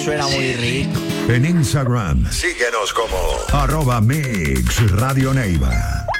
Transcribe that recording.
suena muy rico. En Instagram, síguenos como @Mix Radio Neiva.